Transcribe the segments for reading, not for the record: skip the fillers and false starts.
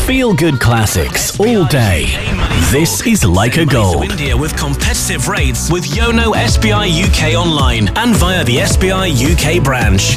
Feel good classics all day. This is Like a Gold. India with competitive rates with Yono SBI UK online and via the SBI UK branch.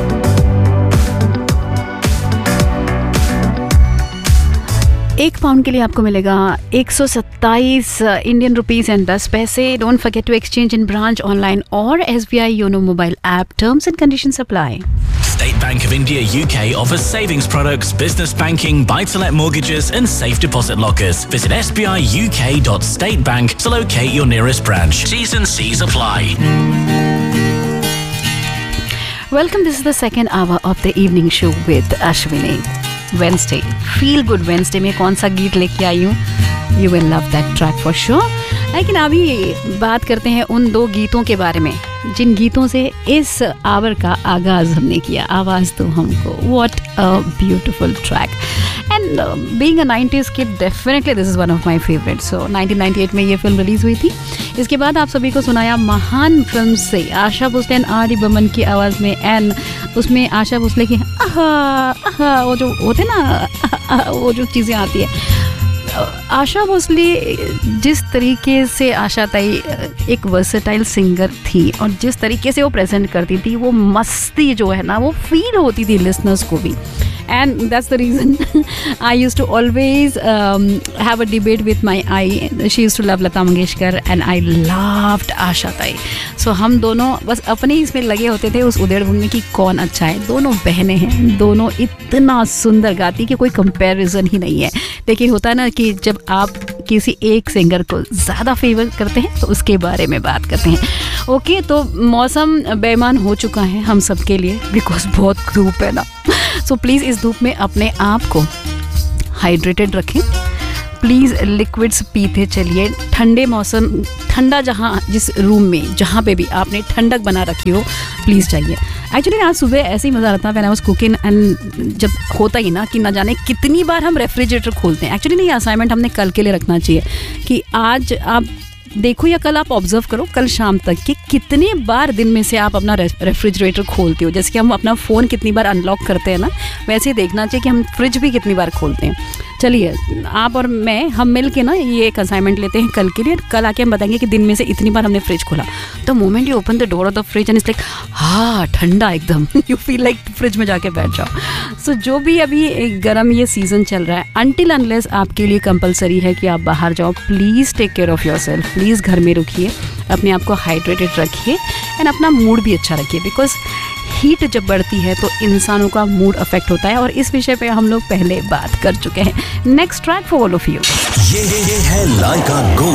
£1 के लिए आपको मिलेगा 127 Indian rupees and 10 पैसे. Don't forget to exchange in branch, online और SBI YONO mobile app. Terms and conditions apply. State Bank of India UK offers savings products, business banking, buy-to-let mortgages and safe deposit lockers. Visit sbiuk.statebank to locate your nearest branch. T's and C's apply. Welcome, this is the second hour of the evening show with Ashwini. Wednesday, Feel Good Wednesday में कौन सा गीत लेके आई हूँ? You will love that track for sure. लेकिन अभी बात करते हैं उन दो गीतों के बारे में जिन गीतों से इस आवर का आगाज हमने किया. आवाज़ तो हमको. What a beautiful track. And being a 90s kid, definitely this is one of my favorites. So 1998 में ये फिल्म रिलीज़ हुई थी. इसके बाद आप सभी को सुनाया महान फिल्म से आशा भोसले एंड R.D. बर्मन की आवाज़ में. एंड उसमें आशा भोसले की वो जो होते ना वो जो चीज़ें आती है. आशा भोसले जिस तरीके से आशा ताई एक वर्सेटाइल सिंगर थी और जिस तरीके से वो प्रेजेंट करती थी, वो मस्ती जो है ना वो फील होती थी लिसनर्स को भी. And that's the reason I used to always have a debate with my eye. She used to love Lata Mangeshkar and I loved Asha Tai. So हम दोनों बस अपने इसमें लगे होते थे उस उधेड़-बुन में कि कौन अच्छा है. दोनों बहनें हैं, दोनों इतना सुंदर गाती कि कोई कंपैरिजन ही नहीं है. लेकिन होता है ना कि जब आप किसी एक सिंगर को ज़्यादा फेवर करते हैं तो उसके बारे में बात करते हैं. ओके, तो मौसम बेईमान हो चुका है हम सब के लिए बिकॉज बहुत धूप है ना. सो प्लीज़ इस धूप में अपने आप को हाइड्रेटेड रखें. प्लीज़ लिक्विड्स पीते चलिए. ठंडे मौसम, ठंडा जहाँ जिस रूम में जहाँ पे भी आपने ठंडक बना रखी हो प्लीज़ चाहिए. एक्चुअली आज सुबह ऐसे ही मज़ा आता है. When I was cooking and जब होता ही ना कि ना जाने कितनी बार हम रेफ्रिजरेटर खोलते हैं. एक्चुअली नहीं, असाइनमेंट हमने कल के लिए रखना चाहिए कि आज आप देखो या कल आप ऑब्जर्व करो कल शाम तक कि कितने बार दिन में से आप अपना रेफ्रिजरेटर खोलते हो. जैसे कि हम अपना फ़ोन कितनी बार अनलॉक करते हैं ना, वैसे ही देखना चाहिए कि हम फ्रिज भी कितनी बार खोलते हैं. चलिए आप और मैं हम मिल के ना ये एक असाइनमेंट लेते हैं कल के लिए. कल आके हम बताएंगे कि दिन में से इतनी बार हमने फ्रिज खोला. The moment you open the door of the fridge and it's like हाँ ठंडा एकदम. यू फील लाइक फ्रिज में जाके बैठ जाओ. सो जो भी अभी गर्म ये सीज़न चल रहा है, अनटिल अनलेस आपके लिए कंपलसरी है कि आप बाहर जाओ, please take care of your self. Please घर में रुकिए, अपने आप को हाइड्रेटेड रखिए एंड अपना मूड भी अच्छा रखिए. बिकॉज हीट जब बढ़ती है तो इंसानों का मूड अफेक्ट होता है और इस विषय पे हम लोग पहले बात कर चुके हैं. Next track for all of you. ये है लाइक अ गोल्ड.